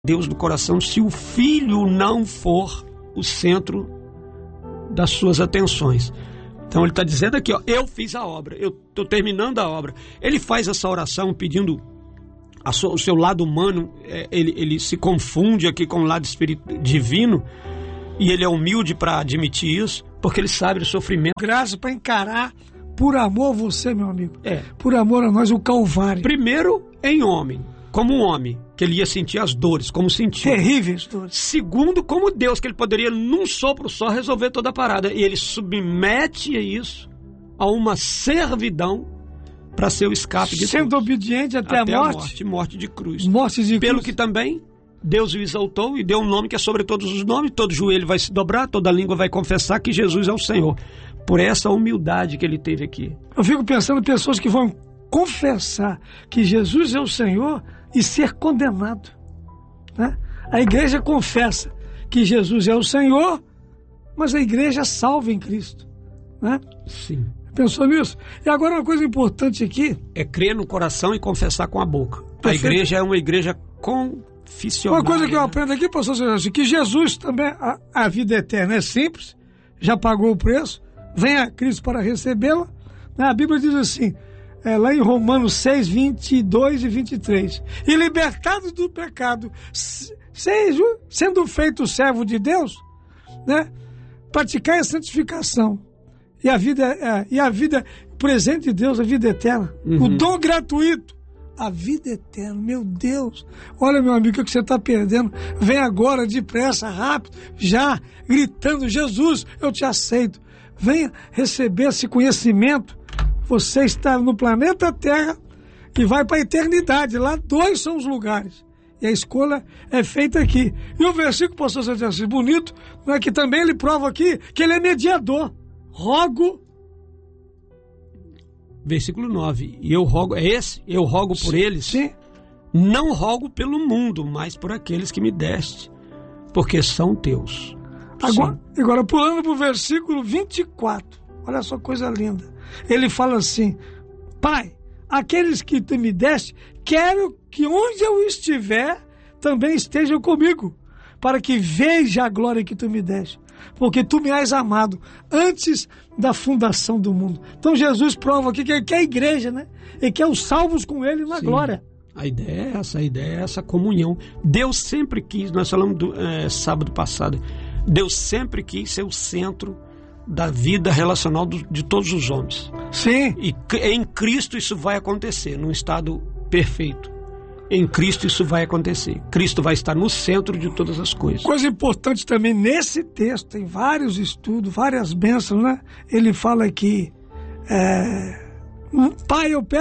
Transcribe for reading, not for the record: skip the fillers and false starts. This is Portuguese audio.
Deus do coração se o filho não for o centro das suas atenções. Então ele está dizendo aqui, ó, eu fiz a obra, eu estou terminando a obra. Ele faz essa oração pedindo o seu lado humano, ele se confunde aqui com o lado divino, e ele é humilde para admitir isso, porque ele sabe do sofrimento. Graça para encarar por amor a você, meu amigo. Por amor a nós, o Calvário. Primeiro, em homem, como um homem, que ele ia sentir as dores, como sentiu. Terríveis dores. Segundo, como Deus, que ele poderia num sopro só resolver toda a parada. E ele submete isso a uma servidão para ser o escape de sendo todos. Obediente até a morte. Morte de cruz. Morte de Pelo cruz. que também Deus o exaltou e deu um nome que é sobre todos os nomes. Todo joelho vai se dobrar, toda língua vai confessar que Jesus é o Senhor. Por essa humildade que ele teve aqui. Eu fico pensando em pessoas que vão confessar que Jesus é o Senhor e ser condenado, né? A igreja confessa que Jesus é o Senhor, mas a igreja salva em Cristo, né? Sim. Pensou nisso? E agora uma coisa importante aqui... É crer no coração e confessar com a boca. Perfeito. A igreja é uma igreja confissionária. Uma coisa que eu aprendo aqui, pastor Celso, que Jesus também, a vida eterna é simples, já pagou o preço, vem a Cristo para recebê-la. A Bíblia diz assim, lá em Romanos 6, 22 e 23, e libertado do pecado, sendo feito servo de Deus, né, praticar a santificação e a vida presente de Deus, a vida eterna, o dom gratuito, a vida eterna. Meu Deus, olha, meu amigo, o que você está perdendo? Vem agora, depressa, rápido, já gritando, Jesus, eu te aceito. Venha receber esse conhecimento. Você está no planeta Terra e vai para a eternidade. Lá 2 são os lugares. E a escolha é feita aqui. E o versículo, pastor Celso, bonito, não é que também ele prova aqui que ele é mediador. Rogo. Versículo 9. E eu rogo, é esse? Eu rogo por eles. Sim. Não rogo pelo mundo, mas por aqueles que me deste, porque são teus. Agora pulando para o versículo 24. Olha só, coisa linda. Ele fala assim, Pai, aqueles que tu me deste, quero que onde eu estiver, também estejam comigo, para que veja a glória que tu me deste, porque tu me has amado antes da fundação do mundo. Então Jesus prova aqui que ele quer a igreja, né? Ele quer os salvos com ele na glória. A ideia é essa comunhão. Deus sempre quis, nós falamos sábado passado, Deus sempre quis ser o centro da vida relacional de todos os homens. Sim. E em Cristo isso vai acontecer, num estado perfeito. Em Cristo isso vai acontecer. Cristo vai estar no centro de todas as coisas. Coisa importante também nesse texto, tem vários estudos, várias bênçãos, né? Ele fala aqui, Pai, eu peço